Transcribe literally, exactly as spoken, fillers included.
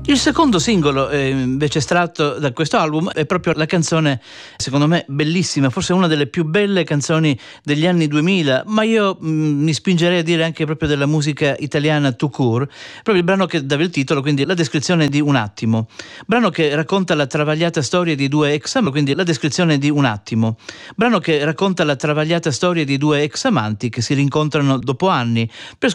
Il secondo singolo, eh, invece estratto da questo album, è proprio la canzone, secondo me, bellissima, forse una delle più belle canzoni degli anni duemila, ma io mh, mi spingerei a dire anche proprio della musica italiana tout court, proprio il brano che dava il titolo, quindi la descrizione di Un attimo. Brano che racconta la travagliata storia di due ex amanti, quindi la descrizione di Un attimo. Brano che racconta la travagliata storia di due ex amanti che si rincontrano dopo anni per